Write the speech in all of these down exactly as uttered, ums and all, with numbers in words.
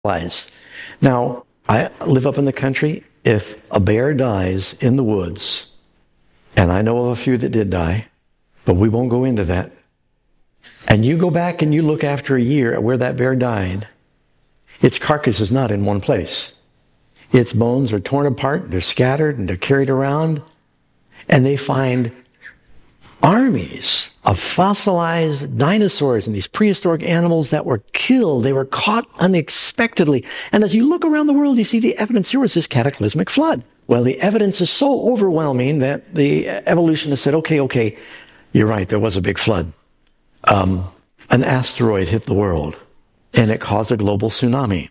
fossilized. Now, I live up in the country. If a bear dies in the woods, and I know of a few that did die, but we won't go into that, and you go back and you look after a year at where that bear died, its carcass is not in one place. Its bones are torn apart, they're scattered, and they're carried around, and they find armies of fossilized dinosaurs and these prehistoric animals that were killed. They were caught unexpectedly. And as you look around the world, you see the evidence. Here was this cataclysmic flood. Well, the evidence is so overwhelming that the evolutionists said, okay, okay, you're right, there was a big flood. Um, an asteroid hit the world, and it caused a global tsunami.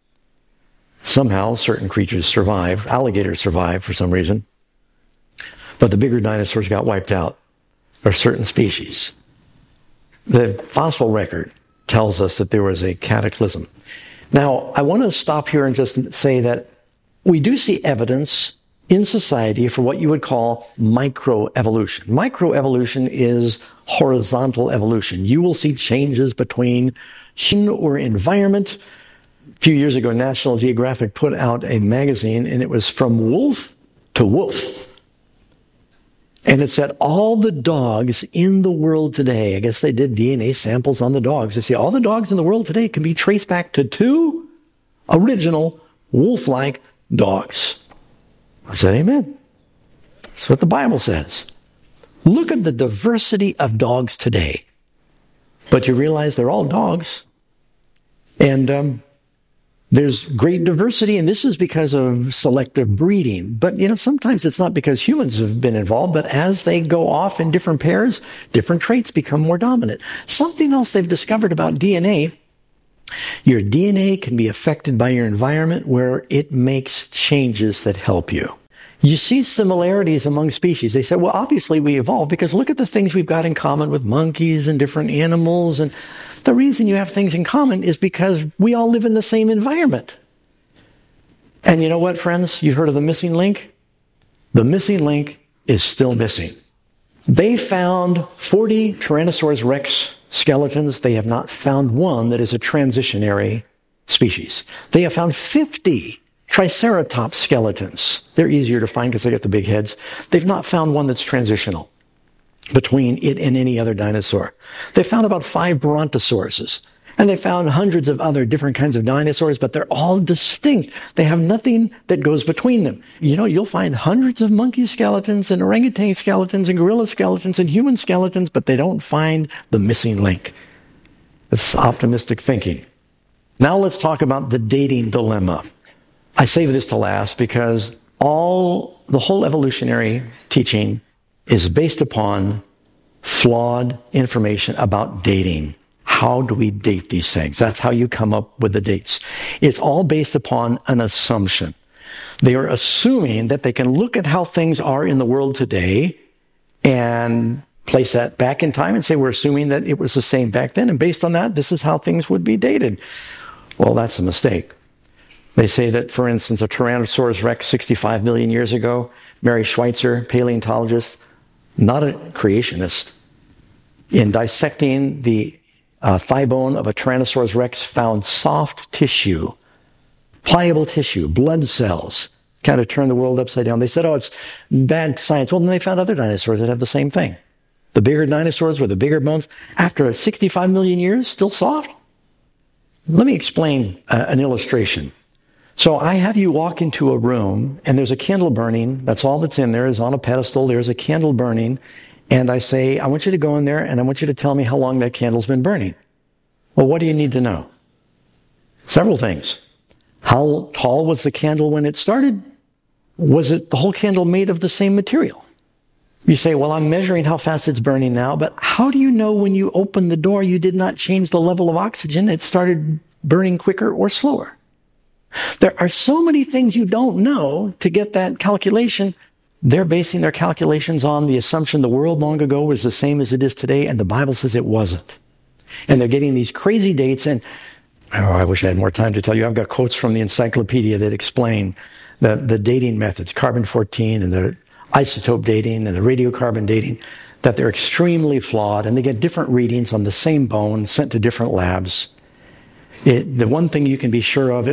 Somehow, certain creatures survived. Alligators survived for some reason. But the bigger dinosaurs got wiped out, or certain species. The fossil record tells us that there was a cataclysm. Now, I want to stop here and just say that we do see evidence in society for what you would call microevolution. Microevolution is horizontal evolution. You will see changes between human or environment. A few years ago, National Geographic put out a magazine, and it was From Wolf to Wolf. And it said all the dogs in the world today, I guess they did D N A samples on the dogs. They say all the dogs in the world today can be traced back to two original wolf-like dogs. I said, amen. That's what the Bible says. Look at the diversity of dogs today. But you realize they're all dogs. And um, there's great diversity, and this is because of selective breeding. But, you know, sometimes it's not because humans have been involved, but as they go off in different pairs, different traits become more dominant. Something else they've discovered about D N A, your D N A can be affected by your environment where it makes changes that help you. You see similarities among species. They say, well, obviously we evolved because look at the things we've got in common with monkeys and different animals. And the reason you have things in common is because we all live in the same environment. And you know what, friends? You've heard of the missing link? The missing link is still missing. They found forty Tyrannosaurus rex skeletons. They have not found one that is a transitionary species. They have found fifty Triceratops skeletons. They're easier to find because they got the big heads. They've not found one that's transitional between it and any other dinosaur. They found about five Brontosauruses, and they found hundreds of other different kinds of dinosaurs, but they're all distinct. They have nothing that goes between them. You know, you'll find hundreds of monkey skeletons and orangutan skeletons and gorilla skeletons and human skeletons, but they don't find the missing link. It's optimistic thinking. Now let's talk about the dating dilemma. I save this to last because all the whole evolutionary teaching is based upon flawed information about dating. How do we date these things? That's how you come up with the dates. It's all based upon an assumption. They are assuming that they can look at how things are in the world today and place that back in time and say, we're assuming that it was the same back then. And based on that, this is how things would be dated. Well, that's a mistake. They say that, for instance, a Tyrannosaurus rex sixty-five million years ago, Mary Schweitzer, paleontologist, not a creationist, in dissecting the uh, thigh bone of a Tyrannosaurus rex, found soft tissue, pliable tissue, blood cells, kind of turned the world upside down. They said, oh, it's bad science. Well, then they found other dinosaurs that have the same thing. The bigger dinosaurs with the bigger bones, after sixty-five million years, still soft? Let me explain uh, an illustration. So I have you walk into a room, and there's a candle burning. That's all that's in there is on a pedestal. There's a candle burning. And I say, I want you to go in there, and I want you to tell me how long that candle's been burning. Well, what do you need to know? Several things. How tall was the candle when it started? Was it the whole candle made of the same material? You say, well, I'm measuring how fast it's burning now, but how do you know when you opened the door you did not change the level of oxygen, it started burning quicker or slower? There are so many things you don't know to get that calculation. They're basing their calculations on the assumption the world long ago was the same as it is today, and the Bible says it wasn't. And they're getting these crazy dates, and oh, I wish I had more time to tell you. I've got quotes from the encyclopedia that explain the, the dating methods, carbon fourteen and the isotope dating and the radiocarbon dating, that they're extremely flawed, and they get different readings on the same bone sent to different labs. It, the one thing you can be sure of